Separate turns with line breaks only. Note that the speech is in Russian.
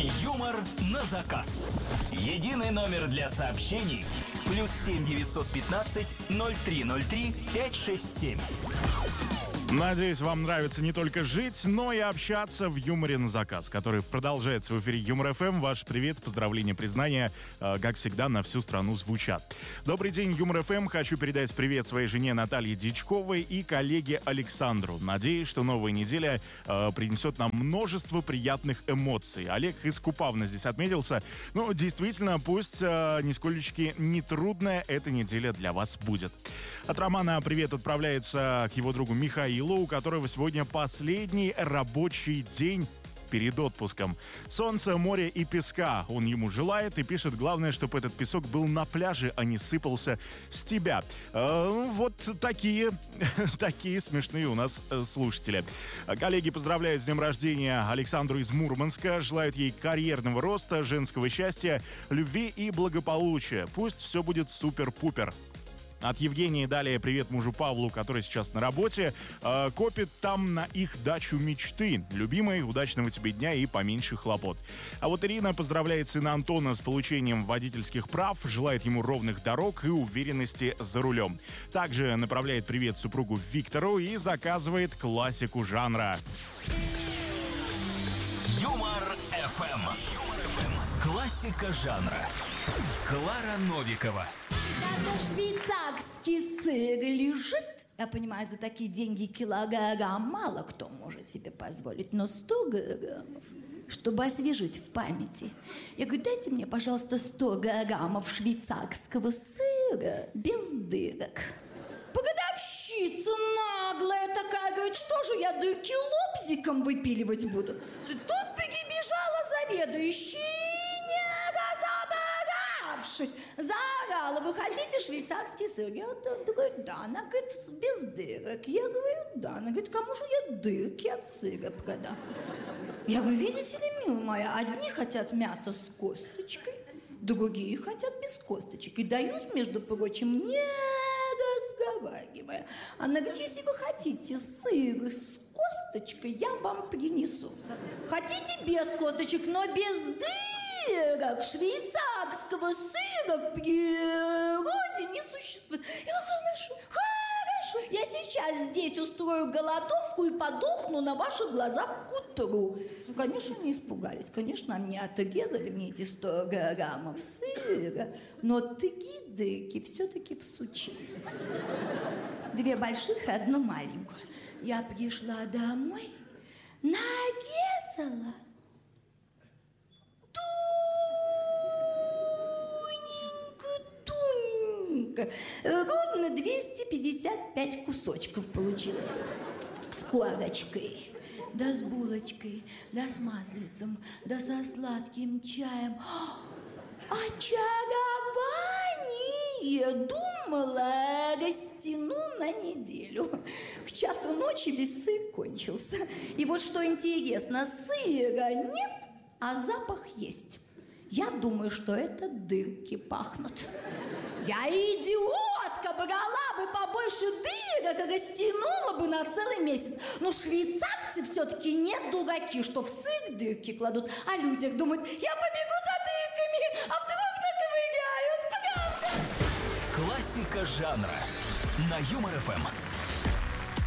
Юмор на заказ. Единый номер для сообщений. +7 915 0303 567.
Надеюсь, вам нравится не только жить, но и общаться в «Юморе на заказ», который продолжается в эфире Юмор ФМ. Ваш привет, поздравления, признания, как всегда, на всю страну звучат. Добрый день, Юмор ФМ. Хочу передать привет своей жене Наталье Дичковой и коллеге Александру. Надеюсь, что новая неделя принесет нам множество приятных эмоций. Олег из Купавна здесь отметился. Ну, действительно, пусть нисколечки нетрудная эта неделя для вас будет. От Романа привет отправляется к его другу Михаилу, у которого сегодня последний рабочий день перед отпуском. Солнца, моря и песка он ему желает и пишет: главное, чтобы этот песок был на пляже, а не сыпался с тебя. Вот такие смешные у нас слушатели. Коллеги поздравляют с днем рождения Александру из Мурманска, желают ей карьерного роста, женского счастья, любви и благополучия. Пусть все будет супер-пупер. От Евгении далее привет мужу Павлу, который сейчас на работе. Копит там на их дачу мечты. Любимый, удачного тебе дня и поменьше хлопот. А вот Ирина поздравляет сына Антона с получением водительских прав, желает ему ровных дорог и уверенности за рулем. Также направляет привет супругу Виктору и заказывает классику жанра.
Юмор ФМ. Классика жанра. Клара Новикова.
Когда швейцарский сыр лежит, я понимаю, за такие деньги килограмм мало кто может себе позволить, но 100 граммов, чтобы освежить в памяти. Я говорю, дайте мне, пожалуйста, 100 граммов швейцарского сыра без дырок. Продавщица наглая такая, говорит, что же я дырки лобзиком выпиливать буду? Тут прибежала заведующая, заорала: вы хотите швейцарский сыр? Я говорю, да. Она говорит, без дырок. Я говорю, да. Она говорит, кому же я дырки от сыра продам? Я говорю, видите ли, милая моя, одни хотят мясо с косточкой, другие хотят без косточек. И дают, между прочим, не разговаривая. Она говорит, если вы хотите сыр с косточкой, я вам принесу. Хотите без косточек, но без дырок? Швейцарского сыра в природе не существует. Хорошо, я сейчас здесь устрою голодовку и подохну на ваших глазах к утру. Ну, конечно, не испугались. Конечно, они отрезали мне эти 100 граммов сыра, но тыки-дыки все-таки всучили. 2 больших и 1 маленькую. Я пришла домой, нарезала ровно 255 кусочков получилось. С корочкой, да с булочкой, да с маслицем, да со сладким чаем. Очарование! Думала, растяну на неделю. К часу ночи весь сыр кончился. И вот что интересно, сыра нет, а запах есть. Я думаю, что это дырки пахнут. Я идиотка, брала бы побольше дырок и растянула бы на целый месяц. Но швейцарцы все-таки не дураки, что в сыр дырки кладут, а людях думают, я побегу за дырками, а вдруг наковыряют, правда?
Классика жанра на Юмор ФМ.